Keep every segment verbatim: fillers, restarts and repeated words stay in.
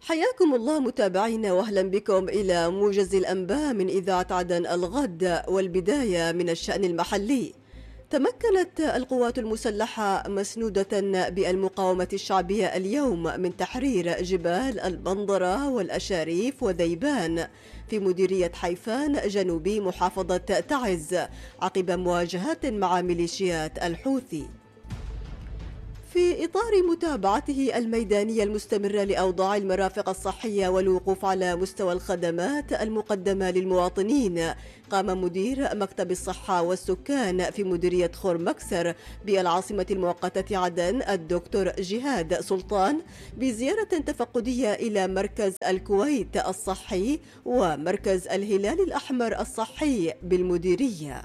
حياكم الله متابعينا، واهلا بكم الى موجز الانباء من اذاعه عدن الغد، والبدايه من الشان المحلي. تمكنت القوات المسلحه مسنوده بالمقاومه الشعبيه اليوم من تحرير جبال البندره والاشاريف وذيبان في مديريه حيفان جنوبي محافظه تعز عقب مواجهات مع ميليشيات الحوثي. في إطار متابعته الميدانية المستمرة لأوضاع المرافق الصحية والوقوف على مستوى الخدمات المقدمة للمواطنين، قام مدير مكتب الصحة والسكان في مديرية خور مكسر بالعاصمة المؤقتة عدن الدكتور جهاد سلطان بزيارة تفقدية إلى مركز الكويت الصحي ومركز الهلال الأحمر الصحي بالمديرية.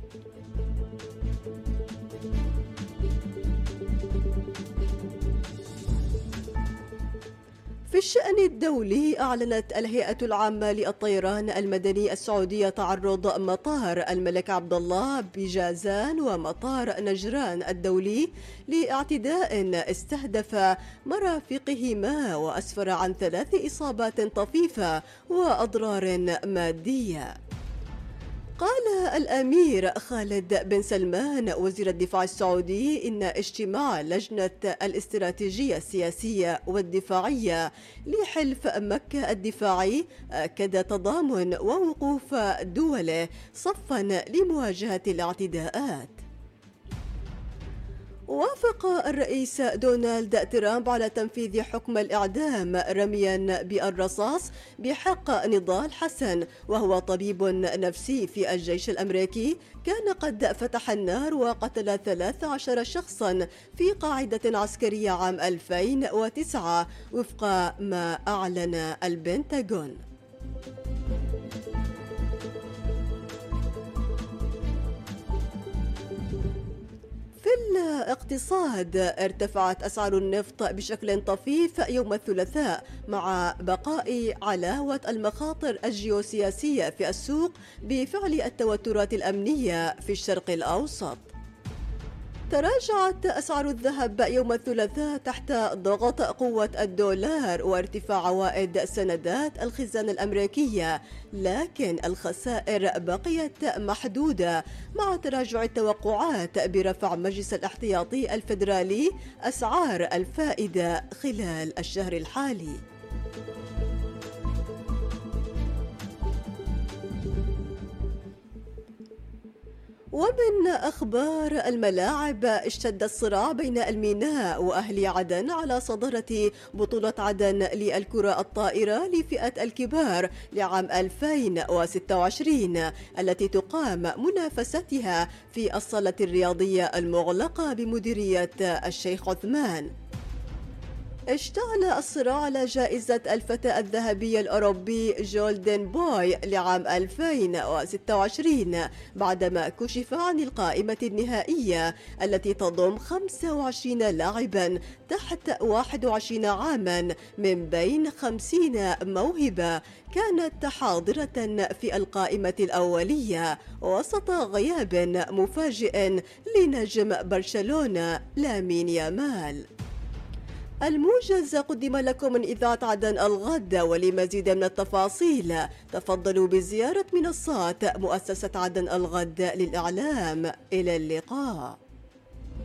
في الشأن الدولي، أعلنت الهيئة العامة للطيران المدني السعودية تعرض مطار الملك عبد الله بجازان ومطار نجران الدولي لاعتداء استهدف مرافقهما وأسفر عن ثلاث إصابات طفيفة وأضرار مادية. قال الأمير خالد بن سلمان وزير الدفاع السعودي إن اجتماع لجنة الاستراتيجية السياسية والدفاعية لحلف مكة الدفاعي أكد تضامن ووقوف دوله صفا لمواجهة الاعتداءات. وافق الرئيس دونالد ترامب على تنفيذ حكم الإعدام رميا بالرصاص بحق نضال حسن، وهو طبيب نفسي في الجيش الأمريكي كان قد فتح النار وقتل ثلاث عشر شخصا في قاعدة عسكرية عام ألفين وتسعة وفق ما أعلن البنتاغون. في الاقتصاد، ارتفعت أسعار النفط بشكل طفيف يوم الثلاثاء مع بقاء علاوة المخاطر الجيوسياسية في السوق بفعل التوترات الأمنية في الشرق الأوسط. تراجعت أسعار الذهب يوم الثلاثاء تحت ضغط قوة الدولار وارتفاع عوائد سندات الخزانة الأمريكية، لكن الخسائر بقيت محدودة مع تراجع التوقعات برفع مجلس الاحتياطي الفيدرالي أسعار الفائدة خلال الشهر الحالي. ومن أخبار الملاعب، اشتد الصراع بين الميناء وأهلي عدن على صدارة بطولة عدن للكرة الطائرة لفئة الكبار لعام ألفين وستة وعشرين التي تقام منافستها في الصالة الرياضية المغلقة بمديرية الشيخ عثمان. اشتعل الصراع على جائزة الفتى الذهبي الأوروبي جولدن بوي لعام ألفين وستة وعشرين بعدما كشف عن القائمة النهائية التي تضم خمسة وعشرين لاعبا تحت واحد وعشرين عاما من بين خمسين موهبة كانت حاضرة في القائمة الأولية وسط غياب مفاجئ لنجم برشلونة لامين يامال. الموجز قدم لكم من إذاعة عدن الغد، ولمزيد من التفاصيل تفضلوا بزيارة منصات مؤسسة عدن الغد للإعلام. إلى اللقاء.